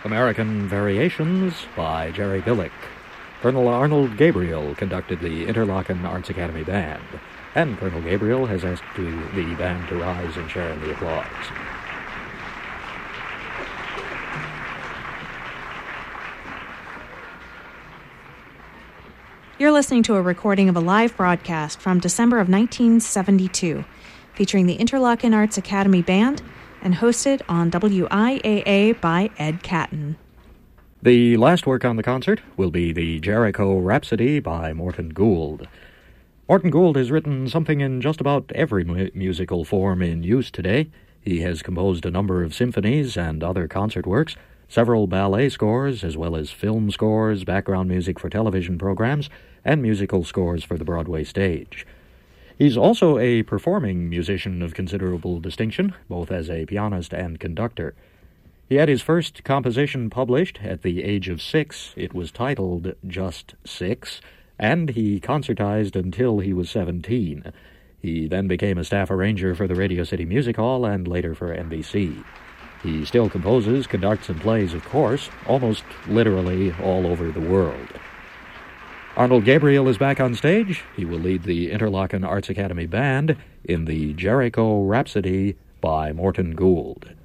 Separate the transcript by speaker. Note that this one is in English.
Speaker 1: American Variations by Jerry Billick. Colonel Arnold Gabriel conducted the Interlochen Arts Academy Band, and Colonel Gabriel has asked the band to rise and share in the applause.
Speaker 2: You're listening to a recording of a live broadcast from December of 1972, featuring the Interlochen Arts Academy Band and hosted on WIAA by Ed Catton.
Speaker 1: The last work on the concert will be the Jericho Rhapsody by Morton Gould. Morton Gould has written something in just about every musical form in use today. He has composed a number of symphonies and other concert works, several ballet scores, as well as film scores, background music for television programs, and musical scores for the Broadway stage. He's also a performing musician of considerable distinction, both as a pianist and conductor. He had his first composition published at the age of 6. It was titled Just 6, and he concertized until he was 17. He then became a staff arranger for the Radio City Music Hall and later for NBC. He still composes, conducts, and plays, of course, almost literally all over the world. Arnold Gabriel is back on stage. He will lead the Interlochen Arts Academy Band in the Jericho Rhapsody by Morton Gould.